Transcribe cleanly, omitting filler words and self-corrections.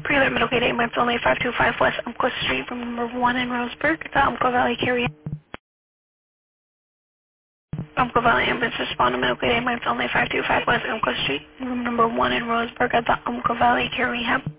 Prelim Middlegate ambulance only 525 West Umpqua Street from number 1 in Roseburg, the Umpqua Valley Carry. Umpqua Valley ambulance respond to Middlegate ambulance only 525 West Umpqua Street, room number 1 in Roseburg at the Umpqua Valley Care Rehab.